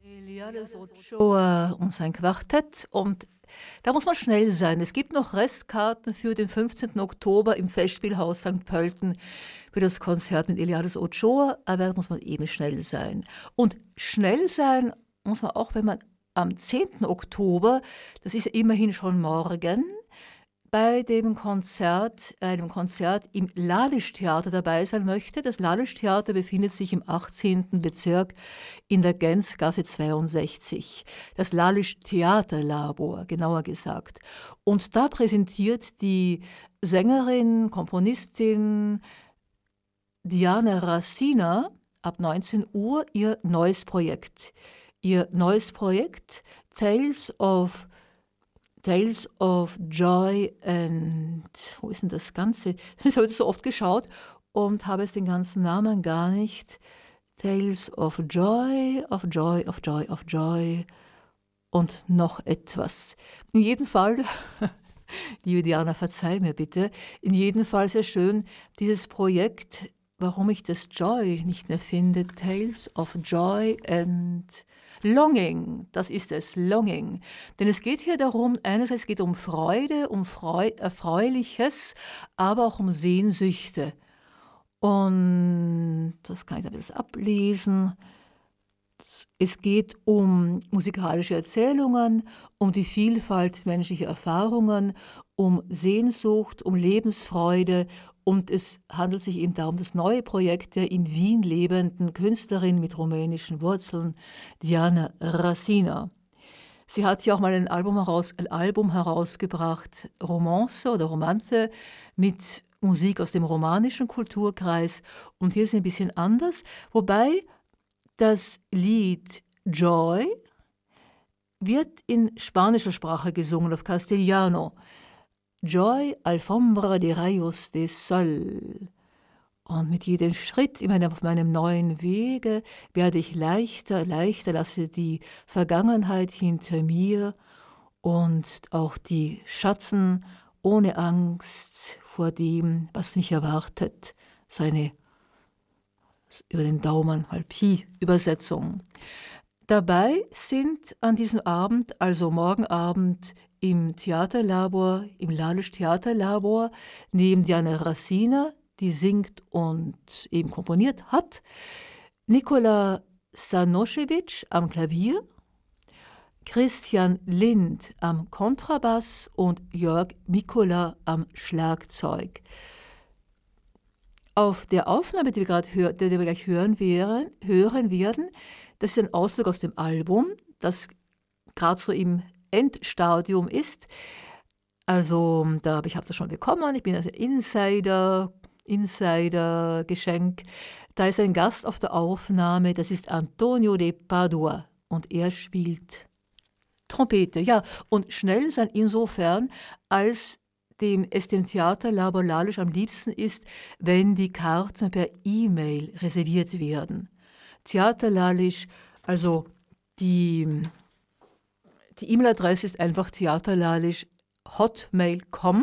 Eliades Ochoa und sein Quartett. Und da muss man schnell sein. Es gibt noch Restkarten für den 15. Oktober im Festspielhaus St. Pölten für das Konzert mit Eliades Ochoa, aber da muss man eben schnell sein. Und schnell sein muss man auch, wenn man am 10. Oktober, das ist ja immerhin schon morgen, bei dem Konzert, einem Konzert im Lalisch-Theater dabei sein möchte. Das Lalisch-Theater befindet sich im 18. Bezirk in der Gänzgasse 62. Das Lalisch-Theaterlabor, genauer gesagt. Und da präsentiert die Sängerin, Komponistin Diana Rassina ab 19 Uhr ihr neues Projekt. Ihr neues Projekt Tales of Joy and, wo ist denn das Ganze? Ich habe so oft geschaut und habe es den ganzen Namen gar nicht. Tales of Joy, of Joy, of Joy, of Joy und noch etwas. In jedem Fall, liebe Diana, verzeih mir bitte, in jedem Fall sehr schön, dieses Projekt, warum ich das Joy nicht mehr finde, Tales of Joy and Longing, das ist es, Longing. Denn es geht hier darum, einerseits geht es um Freude, um Erfreuliches, aber auch um Sehnsüchte. Und das kann ich da etwas ablesen. Es geht um musikalische Erzählungen, um die Vielfalt menschlicher Erfahrungen, um Sehnsucht, um Lebensfreude. Und es handelt sich eben darum, das neue Projekt der in Wien lebenden Künstlerin mit rumänischen Wurzeln, Diana Rassina. Sie hat ja auch mal ein Album herausgebracht, Romance oder Romante, mit Musik aus dem romanischen Kulturkreis. Und hier ist es ein bisschen anders, wobei das Lied Joy wird in spanischer Sprache gesungen, auf Castellano. Joy, Alfombra de Rayos de Sol. Und mit jedem Schritt auf meinem neuen Wege werde ich leichter, lasse die Vergangenheit hinter mir und auch die Schatten ohne Angst vor dem, was mich erwartet. So eine über den Daumen Halbpi-Übersetzung. Dabei sind an diesem Abend, also morgen Abend, im Theaterlabor, im Lalisch Theaterlabor, neben Diana Rassina, die singt und eben komponiert hat, Nikola Stanošević am Klavier, Christian Lind am Kontrabass und Jörg Mikula am Schlagzeug. Auf der Aufnahme, die wir gleich hören werden, das ist ein Auszug aus dem Album, das gerade so im Endstadium ist. Also, ich habe das schon bekommen, ich bin also Insider-Geschenk. Da ist ein Gast auf der Aufnahme, das ist Antonio de Padua und er spielt Trompete. Ja, und schnell sein insofern, als es dem Theaterlabor Lalisch am liebsten ist, wenn die Karten per E-Mail reserviert werden. Theater Lalisch, also die E-Mail-Adresse ist einfach theaterlalisch@hotmail.com.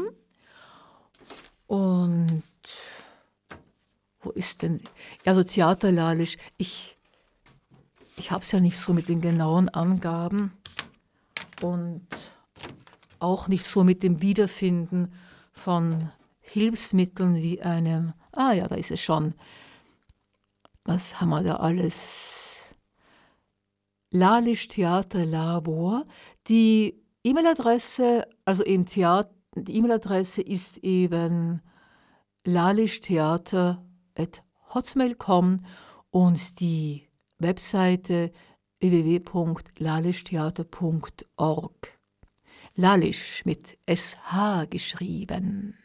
Und wo ist denn, also Theater Lalisch, ich habe es ja nicht so mit den genauen Angaben und auch nicht so mit dem Wiederfinden von Hilfsmitteln wie einem, ja, da ist es schon. Was haben wir da alles? Lalisch Theaterlabor. Die E-Mail-Adresse, also eben die E-Mail-Adresse ist eben lalischtheater@hotmail.com und die Webseite www.lalischtheater.org. Lalisch mit SH geschrieben.